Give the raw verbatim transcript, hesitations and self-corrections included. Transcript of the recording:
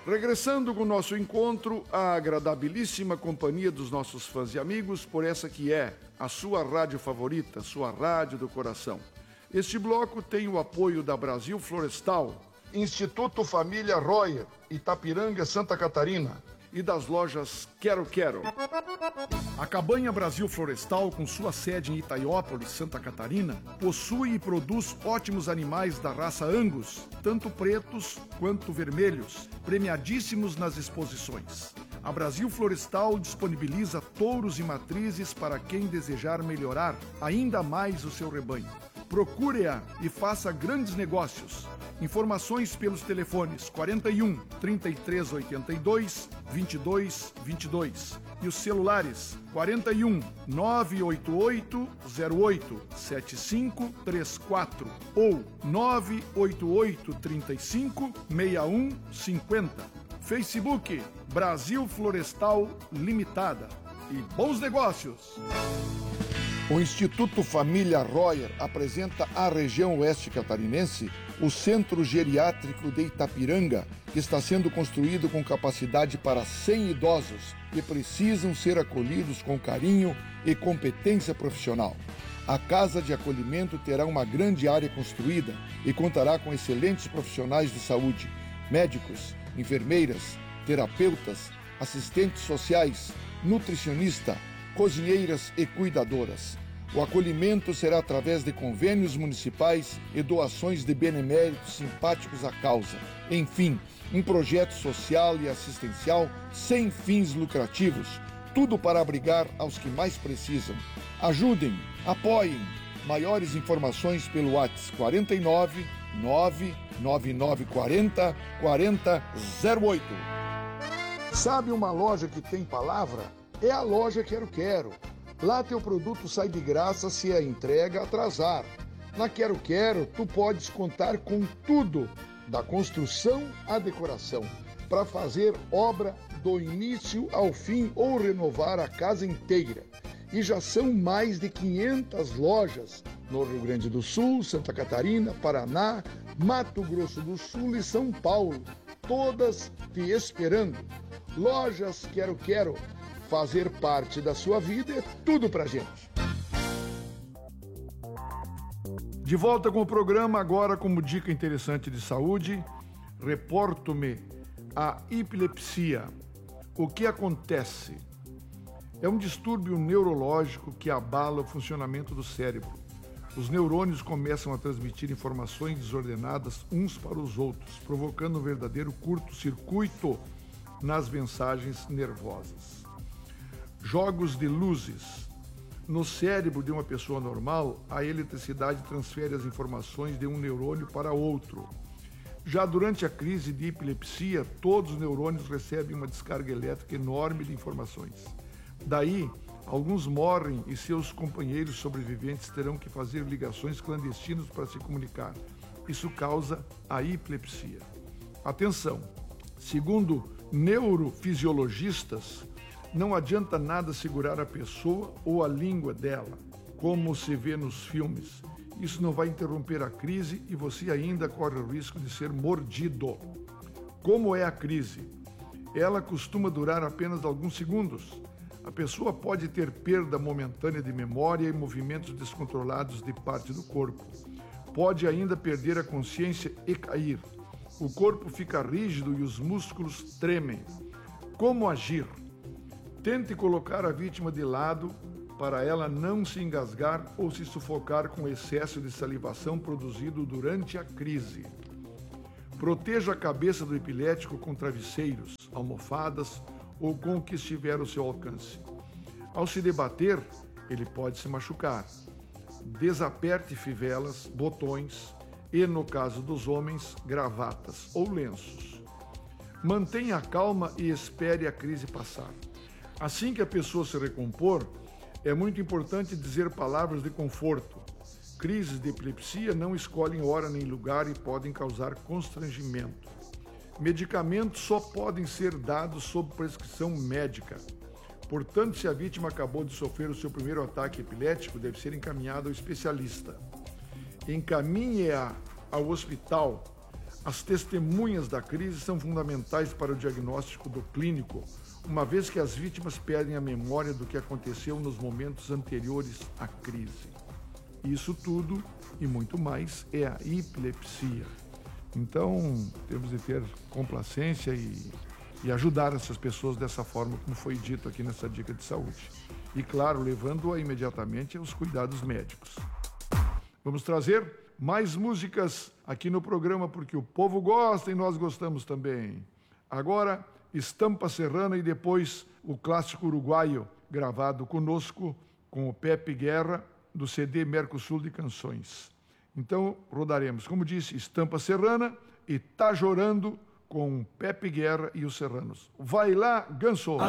Regressando com o nosso encontro, a agradabilíssima companhia dos nossos fãs e amigos por essa que é a sua rádio favorita, sua rádio do coração. Este bloco tem o apoio da Brasil Florestal, Instituto Família Royer, Itapiranga, Santa Catarina, e das lojas Quero Quero. A Cabanha Brasil Florestal, com sua sede em Itaiópolis, Santa Catarina, possui e produz ótimos animais da raça Angus, tanto pretos quanto vermelhos, premiadíssimos nas exposições. A Brasil Florestal disponibiliza touros e matrizes para quem desejar melhorar ainda mais o seu rebanho. Procure-a e faça grandes negócios. Informações pelos telefones quarenta e um, trinta e três, oitenta e dois, vinte e dois, vinte e dois e os celulares quarenta e um, nove oito oito, zero oito, sete cinco três quatro ou nove oito oito, trinta e cinco, sessenta e um cinquenta. Facebook Brasil Florestal Limitada. E bons negócios! O Instituto Família Royer apresenta à região oeste catarinense o Centro Geriátrico de Itapiranga, que está sendo construído com capacidade para cem idosos que precisam ser acolhidos com carinho e competência profissional. A Casa de Acolhimento terá uma grande área construída e contará com excelentes profissionais de saúde, médicos, enfermeiras, terapeutas, assistentes sociais, nutricionista, cozinheiras e cuidadoras. O acolhimento será através de convênios municipais e doações de beneméritos simpáticos à causa. Enfim, um projeto social e assistencial sem fins lucrativos, tudo para abrigar aos que mais precisam. Ajudem, apoiem. Maiores informações pelo WhatsApp quarenta e nove, nove nove nove quarenta, quarenta zero oito. Sabe uma loja que tem palavra? É a loja Quero Quero. Lá teu produto sai de graça se a entrega atrasar. Na Quero Quero, tu podes contar com tudo, da construção à decoração, para fazer obra do início ao fim ou renovar a casa inteira. E já são mais de quinhentas lojas no Rio Grande do Sul, Santa Catarina, Paraná, Mato Grosso do Sul e São Paulo, todas te esperando. Lojas Quero Quero. Fazer parte da sua vida é tudo pra gente. De volta com o programa, agora como dica interessante de saúde, reporto-me a epilepsia. O que acontece? É um distúrbio neurológico que abala o funcionamento do cérebro. Os neurônios começam a transmitir informações desordenadas uns para os outros, provocando um verdadeiro curto-circuito nas mensagens nervosas. Jogos de luzes. No cérebro de uma pessoa normal, a eletricidade transfere as informações de um neurônio para outro. Já durante a crise de epilepsia, todos os neurônios recebem uma descarga elétrica enorme de informações. Daí, alguns morrem e seus companheiros sobreviventes terão que fazer ligações clandestinas para se comunicar. Isso causa a epilepsia. Atenção! Segundo neurofisiologistas, não adianta nada segurar a pessoa ou a língua dela, como se vê nos filmes. Isso não vai interromper a crise e você ainda corre o risco de ser mordido. Como é a crise? Ela costuma durar apenas alguns segundos. A pessoa pode ter perda momentânea de memória e movimentos descontrolados de parte do corpo. Pode ainda perder a consciência e cair. O corpo fica rígido e os músculos tremem. Como agir? Tente colocar a vítima de lado para ela não se engasgar ou se sufocar com o excesso de salivação produzido durante a crise. Proteja a cabeça do epilético com travesseiros, almofadas ou com o que estiver ao seu alcance. Ao se debater, ele pode se machucar. Desaperte fivelas, botões e, no caso dos homens, gravatas ou lenços. Mantenha a calma e espere a crise passar. Assim que a pessoa se recompor, é muito importante dizer palavras de conforto. Crises de epilepsia não escolhem hora nem lugar e podem causar constrangimento. Medicamentos só podem ser dados sob prescrição médica. Portanto, se a vítima acabou de sofrer o seu primeiro ataque epilético, deve ser encaminhada ao especialista. Encaminhe-a ao hospital. As testemunhas da crise são fundamentais para o diagnóstico do clínico, uma vez que as vítimas perdem a memória do que aconteceu nos momentos anteriores à crise. Isso tudo e muito mais é a epilepsia. Então, temos de ter complacência e, e ajudar essas pessoas dessa forma, como foi dito aqui nessa dica de saúde. E, claro, levando-a imediatamente aos cuidados médicos. Vamos trazer mais músicas aqui no programa, porque o povo gosta e nós gostamos também. Agora, Estampa Serrana e depois o clássico uruguaio, gravado conosco com o Pepe Guerra, do C D Mercosul de Canções. Então, rodaremos, como disse, Estampa Serrana e Tá Jorando com Pepe Guerra e os Serranos. Vai lá, Ganso!